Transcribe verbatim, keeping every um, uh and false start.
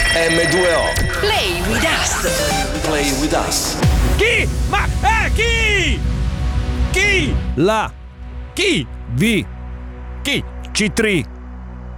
emme due o. Play with us. Play with us. Chi? Ma eh, chi? Chi? La Chi? V Chi? C tre